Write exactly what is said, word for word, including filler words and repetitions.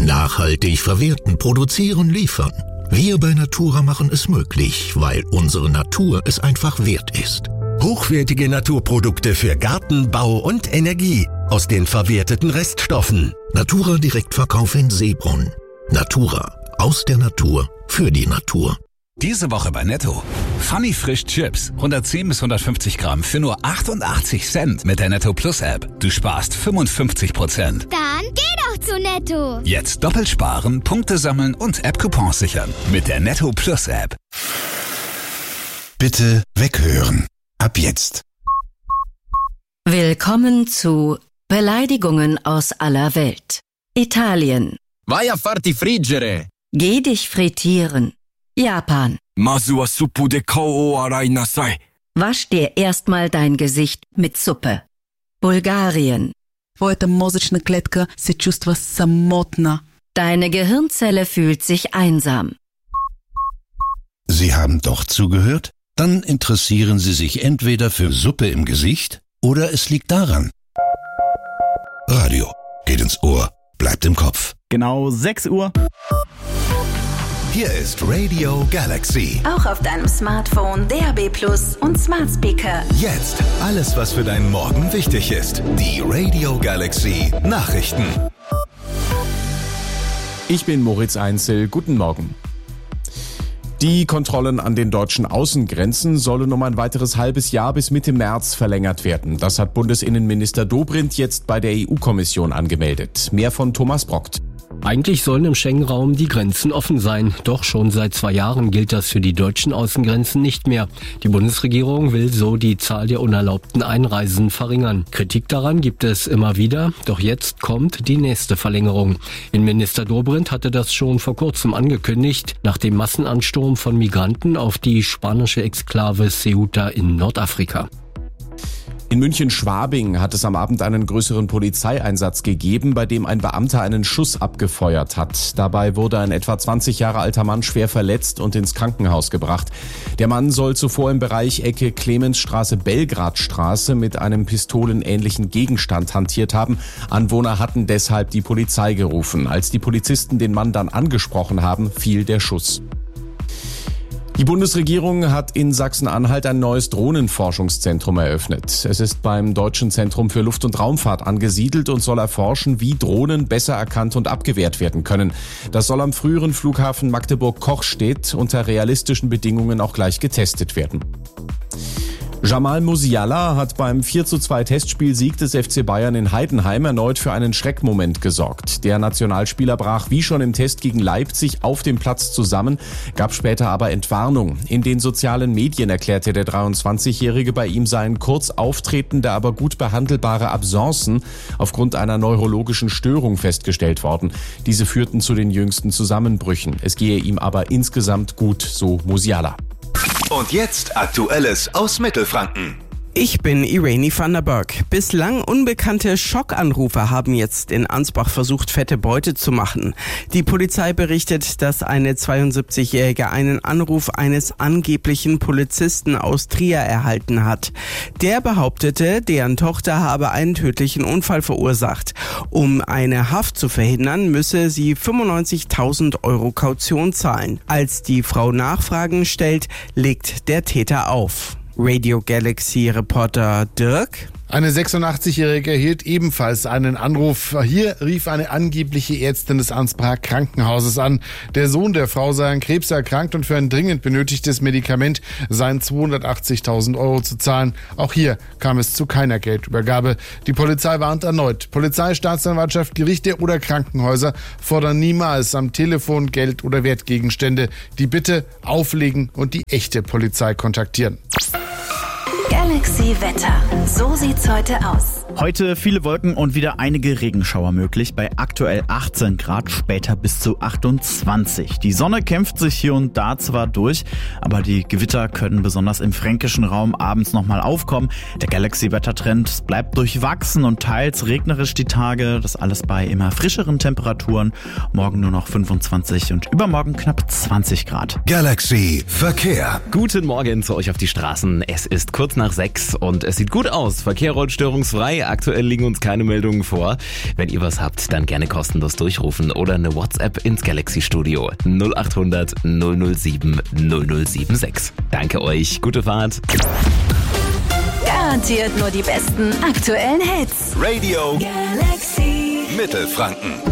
Nachhaltig verwerten, produzieren, liefern. Wir bei Natura machen es möglich, weil unsere Natur es einfach wert ist. Hochwertige Naturprodukte für Garten, Bau und Energie aus den verwerteten Reststoffen. Natura Direktverkauf in Seebrunn. Natura, aus der Natur, für die Natur. Diese Woche bei Netto. Funny Frisch Chips. hundertzehn bis hundertfünfzig Gramm für nur achtundachtzig Cent mit der Netto Plus App. Du sparst fünfundfünfzig Prozent. Dann geh doch zu Netto. Jetzt doppelt sparen, Punkte sammeln und App-Coupons sichern. Mit der Netto Plus App. Bitte weghören. Ab jetzt. Willkommen zu Beleidigungen aus aller Welt. Italien. Vai a farti friggere. Geh dich frittieren. Japan. Masu wa suppu de kao o arai nasai. Wasch dir erstmal dein Gesicht mit Suppe. Bulgarien. Твоята мозъчна клетка се чувства самотна. Deine Gehirnzelle fühlt sich einsam. Sie haben doch zugehört? Dann interessieren Sie sich entweder für Suppe im Gesicht oder es liegt daran. Radio geht ins Ohr, bleibt im Kopf. Genau sechs Uhr. Hier ist Radio Galaxy. Auch auf deinem Smartphone, D A B Plus und Smart Speaker. Jetzt alles, was für deinen Morgen wichtig ist. Die Radio Galaxy Nachrichten. Ich bin Moritz Einzel. Guten Morgen. Die Kontrollen an den deutschen Außengrenzen sollen um ein weiteres halbes Jahr bis Mitte März verlängert werden. Das hat Bundesinnenminister Dobrindt jetzt bei der E U-Kommission angemeldet. Mehr von Thomas Brockt. Eigentlich sollen im Schengen-Raum die Grenzen offen sein. Doch schon seit zwei Jahren gilt das für die deutschen Außengrenzen nicht mehr. Die Bundesregierung will so die Zahl der unerlaubten Einreisen verringern. Kritik daran gibt es immer wieder. Doch jetzt kommt die nächste Verlängerung. Innenminister Dobrindt hatte das schon vor kurzem angekündigt, nach dem Massenansturm von Migranten auf die spanische Exklave Ceuta in Nordafrika. In München-Schwabing hat es am Abend einen größeren Polizeieinsatz gegeben, bei dem ein Beamter einen Schuss abgefeuert hat. Dabei wurde ein etwa zwanzig Jahre alter Mann schwer verletzt und ins Krankenhaus gebracht. Der Mann soll zuvor im Bereich Ecke Clemensstraße-Belgradstraße mit einem pistolenähnlichen Gegenstand hantiert haben. Anwohner hatten deshalb die Polizei gerufen. Als die Polizisten den Mann dann angesprochen haben, fiel der Schuss. Die Bundesregierung hat in Sachsen-Anhalt ein neues Drohnenforschungszentrum eröffnet. Es ist beim Deutschen Zentrum für Luft- und Raumfahrt angesiedelt und soll erforschen, wie Drohnen besser erkannt und abgewehrt werden können. Das soll am früheren Flughafen Magdeburg-Kochstedt unter realistischen Bedingungen auch gleich getestet werden. Jamal Musiala hat beim vier zu zwei Testspielsieg des F C Bayern in Heidenheim erneut für einen Schreckmoment gesorgt. Der Nationalspieler brach wie schon im Test gegen Leipzig auf dem Platz zusammen, gab später aber Entwarnung. In den sozialen Medien erklärte der dreiundzwanzigjährige, bei ihm seien kurz auftretende, aber gut behandelbare Absencen aufgrund einer neurologischen Störung festgestellt worden. Diese führten zu den jüngsten Zusammenbrüchen. Es gehe ihm aber insgesamt gut, so Musiala. Und jetzt Aktuelles aus Mittelfranken. Ich bin Irene van der Berg. Bislang unbekannte Schockanrufer haben jetzt in Ansbach versucht, fette Beute zu machen. Die Polizei berichtet, dass eine zweiundsiebzigjährige einen Anruf eines angeblichen Polizisten aus Trier erhalten hat. Der behauptete, deren Tochter habe einen tödlichen Unfall verursacht. Um eine Haft zu verhindern, müsse sie fünfundneunzigtausend Euro Kaution zahlen. Als die Frau Nachfragen stellt, legt der Täter auf. Radio Galaxy Reporter Dirk. Eine sechsundachtzigjährige erhielt ebenfalls einen Anruf. Hier rief eine angebliche Ärztin des Ansbacher Krankenhauses an. Der Sohn der Frau sei an Krebs erkrankt und für ein dringend benötigtes Medikament seien zweihundertachtzigtausend Euro zu zahlen. Auch hier kam es zu keiner Geldübergabe. Die Polizei warnt erneut. Polizei, Staatsanwaltschaft, Gerichte oder Krankenhäuser fordern niemals am Telefon Geld oder Wertgegenstände. Die Bitte auflegen und die echte Polizei kontaktieren. Galaxy Wetter. So sieht's heute aus. Heute viele Wolken und wieder einige Regenschauer möglich bei aktuell achtzehn Grad, später bis zu achtundzwanzig. Die Sonne kämpft sich hier und da zwar durch, aber die Gewitter können besonders im fränkischen Raum abends nochmal aufkommen. Der Galaxy-Wettertrend bleibt durchwachsen und teils regnerisch die Tage. Das alles bei immer frischeren Temperaturen. Morgen nur noch fünfundzwanzig und übermorgen knapp zwanzig Grad. Galaxy Verkehr. Guten Morgen zu euch auf die Straßen. Es ist kurz nach sechs und es sieht gut aus. Verkehr rollt störungsfrei. Nee, aktuell liegen uns keine Meldungen vor. Wenn ihr was habt, dann gerne kostenlos durchrufen oder eine WhatsApp ins Galaxy Studio null acht hundert null null sieben null null sieben sechs. Danke euch, gute Fahrt. Garantiert nur die besten aktuellen Hits. Radio Galaxy Mittelfranken.